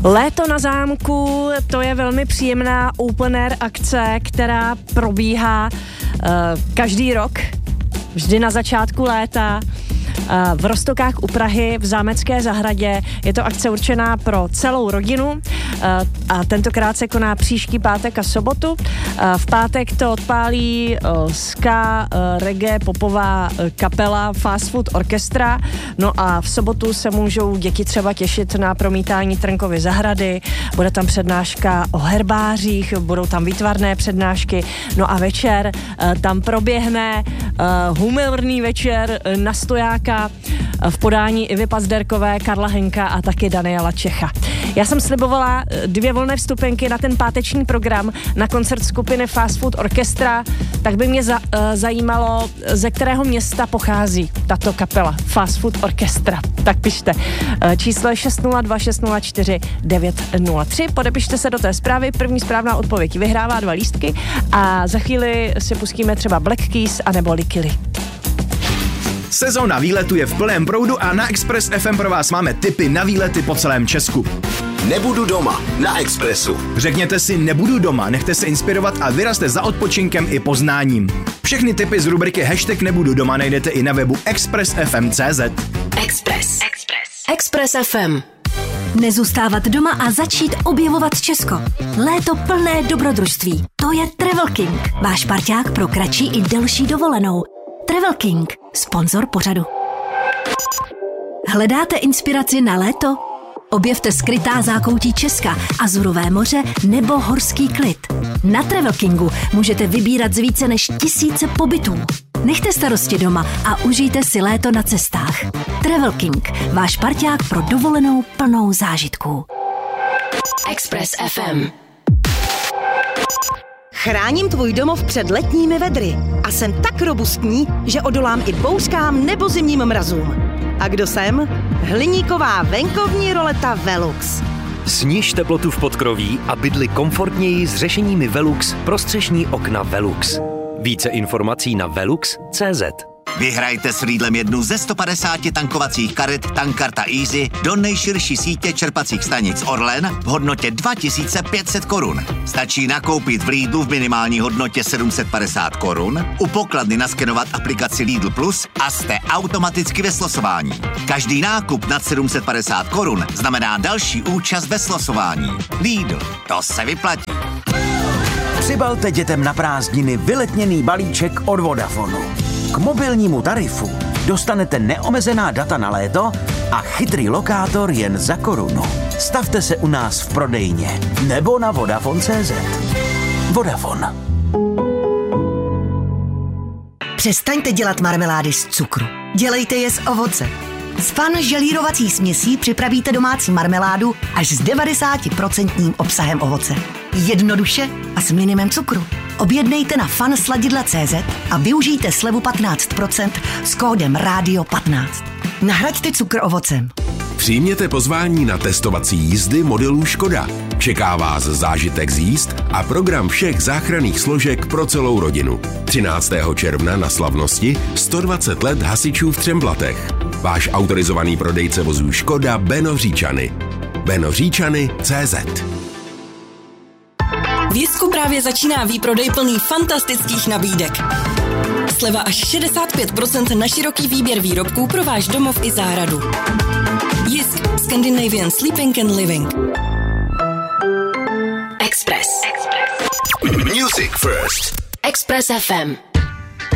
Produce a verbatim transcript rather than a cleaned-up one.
Léto na zámku, to je velmi příjemná open air akce, která probíhá uh, každý rok, vždy na začátku léta. V Roztokách u Prahy v Zámecké zahradě. Je to akce určená pro celou rodinu a tentokrát se koná příští pátek a sobotu. V pátek to odpálí ska, reggae, popová kapela Fast Food Orchestra. No a v sobotu se můžou děti třeba těšit na promítání Trnkovy zahrady. Bude tam přednáška o herbářích, budou tam výtvarné přednášky. No a večer tam proběhne humorný večer na stojáka v podání Ivy Pazderkové, Karla Henka a taky Daniela Čecha. Já jsem slibovala dvě volné vstupenky na ten páteční program na koncert skupiny Fast Food Orchestra, tak by mě za, uh, zajímalo, ze kterého města pochází tato kapela Fast Food Orchestra. Tak pište. Uh, číslo je šest nula dva šest nula čtyři devět nula tři. Podepište se do té zprávy. První správná odpověď vyhrává dva lístky a za chvíli si pustíme třeba Black Keys anebo Likily. Sezóna výletu je v plném proudu a na Express F M pro vás máme tipy na výlety po celém Česku. Nebudu doma na Expressu. Řekněte si nebudu doma, nechte se inspirovat a vyrazte za odpočinkem i poznáním. Všechny tipy z rubriky Hashtag nebudu doma najdete i na webu express f m tečka cé zet. Express. Express. Express F M. Nezůstávat doma a začít objevovat Česko. Léto plné dobrodružství. To je Travel King. Váš parťák pro kratší i delší dovolenou. Travel King, sponzor pořadu. Hledáte inspiraci na léto? Objevte skrytá zákoutí Česka, Azurové moře nebo horský klid. Na Travel Kingu můžete vybírat z více než tisíce pobytů. Nechte starosti doma a užijte si léto na cestách. Travel King, váš parťák pro dovolenou plnou zážitků. Express F M. Chráním tvůj domov před letními vedry a jsem tak robustní, že odolám i bouřkám nebo zimním mrazům. A kdo jsem? Hliníková venkovní roleta Velux. Sniž teplotu v podkroví a bydli komfortněji s řešeními Velux pro střešní okna Velux. Více informací na velux tečka cé zet. Vyhrajte s Lidlem jednu ze sto padesáti tankovacích karet Tankarta Easy do nejširší sítě čerpacích stanic Orlen v hodnotě dva tisíce pět set korun. Stačí nakoupit v Lidlu v minimální hodnotě sedm set padesát korun, u pokladny naskenovat aplikaci Lidl Plus a jste automaticky ve slosování. Každý nákup nad sedm set padesát korun znamená další účast ve slosování. Lidl, to se vyplatí. Přibalte dětem na prázdniny vyletněný balíček od Vodafonu. K mobilnímu tarifu dostanete neomezená data na léto a chytrý lokátor jen za korunu. Stavte se u nás v prodejně nebo na Vodafone tečka cé zet. Vodafone. Přestaňte dělat marmelády z cukru. Dělejte je z ovoce. Z Fun želírovací směsí připravíte domácí marmeládu až s devadesát procent obsahem ovoce. Jednoduše a s minimem cukru. Objednejte na fun sladidla tečka cé zet a využijte slevu patnáct procent s kódem rádio patnáct. Nahraďte cukr ovocem. Přijměte pozvání na testovací jízdy modelů Škoda. Čeká vás zážitek z jízd a program všech záchranných složek pro celou rodinu. třináctého června na slavnosti sto dvacet let hasičů v Třemblatech. Váš autorizovaný prodejce vozů Škoda Beno Říčany. beno říčany tečka cé zet. V Jisku právě začíná výprodej plný fantastických nabídek. Sleva až šedesát pět procent na široký výběr výrobků pro váš domov i zahradu. Jisk, Scandinavian Sleeping and Living. Express. Music First. Express F M.